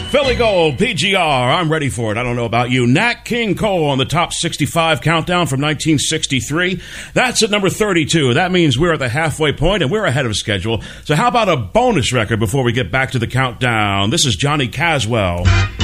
Philly Gold, PGR, I'm ready for it. I don't know about you. Nat King Cole on the top 65 countdown from 1963. That's at number 32. That means we're at the halfway point and we're ahead of schedule. So how about a bonus record before we get back to the countdown? This is Johnny Caswell.